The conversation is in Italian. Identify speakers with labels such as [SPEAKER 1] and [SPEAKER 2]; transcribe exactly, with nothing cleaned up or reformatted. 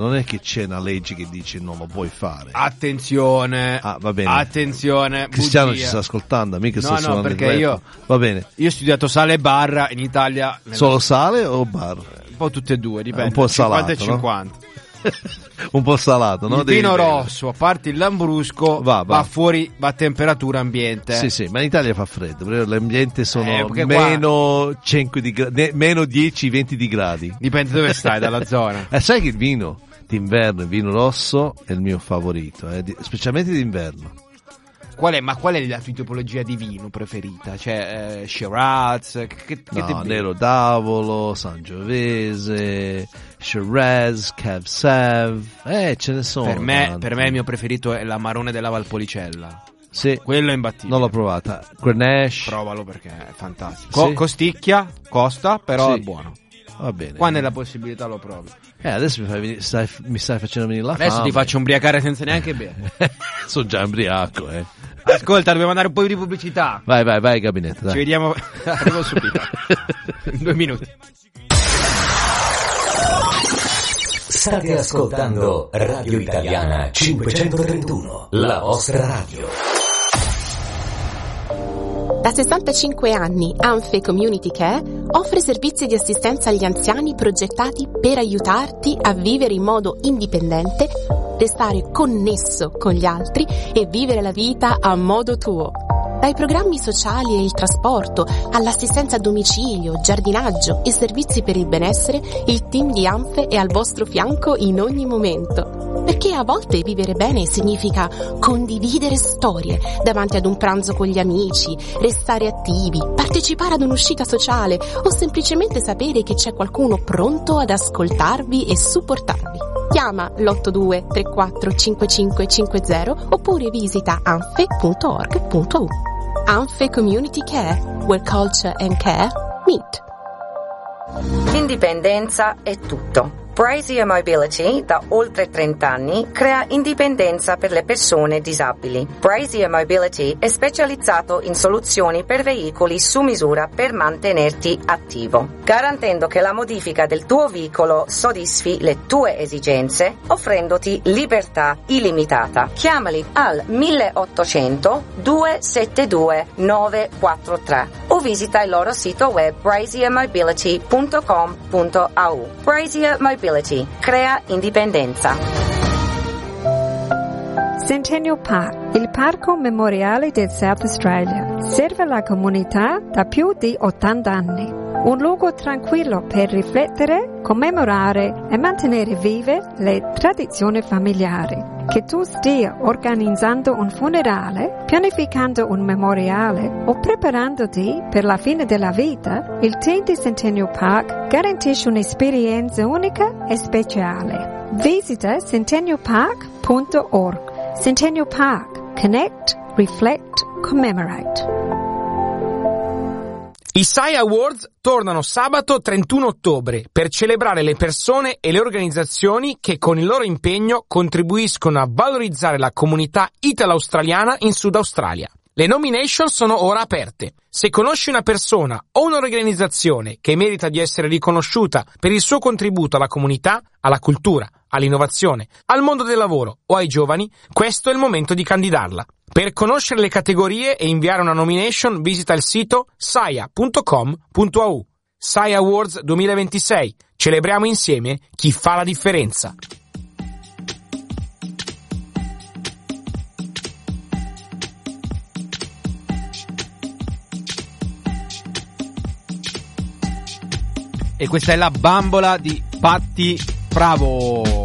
[SPEAKER 1] Non è che c'è una legge che dice non lo puoi fare.
[SPEAKER 2] Attenzione.
[SPEAKER 1] Ah, va bene.
[SPEAKER 2] Attenzione.
[SPEAKER 1] Cristiano
[SPEAKER 2] bugia.
[SPEAKER 1] ci sta ascoltando, mica
[SPEAKER 2] No,
[SPEAKER 1] sta
[SPEAKER 2] no,
[SPEAKER 1] suonando
[SPEAKER 2] perché
[SPEAKER 1] il
[SPEAKER 2] io
[SPEAKER 1] Va bene.
[SPEAKER 2] Io ho studiato sale e bar in Italia. Nella...
[SPEAKER 1] Solo sale o bar?
[SPEAKER 2] Un po' tutte e due, dipende.
[SPEAKER 1] Un po' salato,
[SPEAKER 2] cinquanta e cinquanta.
[SPEAKER 1] No? Un po' salato, no?
[SPEAKER 2] Il vino rosso, a parte il lambrusco, va, va. va fuori, va a temperatura ambiente.
[SPEAKER 1] Sì, sì, ma in Italia fa freddo, perché l'ambiente sono
[SPEAKER 2] eh,
[SPEAKER 1] meno qua... cinque di gra- meno dieci venti di gradi.
[SPEAKER 2] Dipende dove stai, dalla zona.
[SPEAKER 1] Eh, sai che il vino d'inverno, il vino rosso è il mio favorito, eh, di, specialmente d'inverno.
[SPEAKER 2] Qual è, ma qual è la tua tipologia di vino preferita? Cioè, eh, Shiraz, che, che
[SPEAKER 1] no, Nero d'Avolo, Sangiovese, Shiraz, Cab Sav, eh, ce ne sono.
[SPEAKER 2] Per me,
[SPEAKER 1] tanti.
[SPEAKER 2] per me il mio preferito è l'Amarone della Valpolicella.
[SPEAKER 1] Sì.
[SPEAKER 2] Quello è imbattibile.
[SPEAKER 1] Non l'ho provata. Grenache.
[SPEAKER 2] Provalo perché è fantastico. Co-
[SPEAKER 1] sì.
[SPEAKER 2] Costicchia, costa, però
[SPEAKER 1] sì.
[SPEAKER 2] è buono.
[SPEAKER 1] Va bene.
[SPEAKER 2] Quando è la possibilità lo provi.
[SPEAKER 1] Eh, adesso mi, fai venire, stai, mi stai facendo venire la
[SPEAKER 2] adesso
[SPEAKER 1] fame.
[SPEAKER 2] Adesso ti faccio ubriacare senza neanche bere.
[SPEAKER 1] Sono già ubriaco, eh.
[SPEAKER 2] Ascolta, dobbiamo andare un po' di pubblicità.
[SPEAKER 1] Vai, vai, vai, gabinetto. Dai.
[SPEAKER 2] Ci vediamo. Arrivo subito. In due minuti.
[SPEAKER 3] State ascoltando Radio Italiana cinquecentotrentuno, la vostra radio.
[SPEAKER 4] Da sessantacinque anni Anfe Community Care offre servizi di assistenza agli anziani progettati per aiutarti a vivere in modo indipendente, restare connesso con gli altri e vivere la vita a modo tuo. Dai programmi sociali e il trasporto, all'assistenza a domicilio, giardinaggio e servizi per il benessere, il team di Anfe è al vostro fianco in ogni momento. Perché a volte vivere bene significa condividere storie davanti ad un pranzo con gli amici, restare attivi, partecipare ad un'uscita sociale o semplicemente sapere che c'è qualcuno pronto ad ascoltarvi e supportarvi. Chiama l'otto due tre quattro cinque cinque cinque zero oppure visita anfe punto org punto u. Anfe Community Care, where culture and care meet.
[SPEAKER 5] Indipendenza è tutto. Brazier Mobility, da oltre trenta anni, crea indipendenza per le persone disabili. Brazier Mobility è specializzato in soluzioni per veicoli su misura per mantenerti attivo, garantendo che la modifica del tuo veicolo soddisfi le tue esigenze, offrendoti libertà illimitata. Chiamali al milleottocento duecentosettantadue novecentoquarantatré o visita il loro sito web brazier mobility punto com punto a u. Brazier Mobility crea indipendenza.
[SPEAKER 6] Centennial Park, il parco memoriale del South Australia, serve la comunità da più di ottanta anni. Un luogo tranquillo per riflettere, commemorare e mantenere vive le tradizioni familiari. Che tu stia organizzando un funerale, pianificando un memoriale o preparandoti per la fine della vita, il team di Centennial Park garantisce un'esperienza unica e speciale. Visita centennial park punto org. Centennial Park. Connect, reflect, commemorate.
[SPEAKER 7] I S A I Awards tornano sabato trentuno ottobre per celebrare le persone e le organizzazioni che con il loro impegno contribuiscono a valorizzare la comunità italo-australiana in Sud Australia. Le nomination sono ora aperte. Se conosci una persona o un'organizzazione che merita di essere riconosciuta per il suo contributo alla comunità, alla cultura, all'innovazione, al mondo del lavoro o ai giovani, questo è il momento di candidarla. Per conoscere le categorie e inviare una nomination visita il sito saia punto com punto a u. S A I Awards duemilaventisei. Celebriamo insieme chi fa la differenza.
[SPEAKER 2] E questa è la bambola di Patti Bravo.